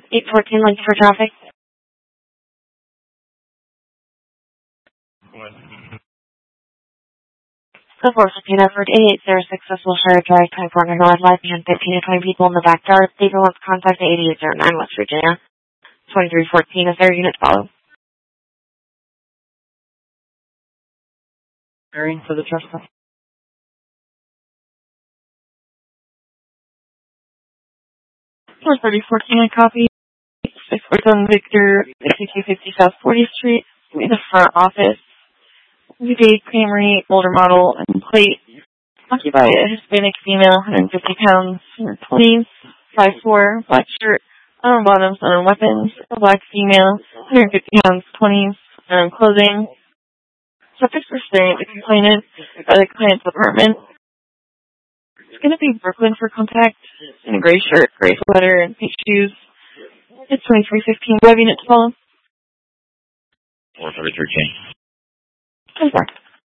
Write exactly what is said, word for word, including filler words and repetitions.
eight fourteen, link for traffic. The four fifteen effort, eighty-eight oh six, Wilshire Drive, California North, live and fifteen to twenty people in the backyard. David wants to contact the eighty-eight oh nine, West Virginia. twenty-three fourteen, is there a unit to follow? Preparing for the trespass. four thirty fourteen, I copy. six forty-seven Victor, fifty-two fifty South fortieth Street. In the front office. V J Creamery, older model, and plate. Occupied by a Hispanic female, one hundred fifty pounds, twenties, five four, black shirt, arm bottoms, arm weapons, a black female, one hundred fifty pounds, twenties, arm clothing. Subjects were staring at the complainant by the client's apartment. It's going to be Brooklyn for contact, in a gray shirt, gray sweater, and pink shoes. It's twenty-three fifteen. Do I have unit to follow? four thirty-three. Contact.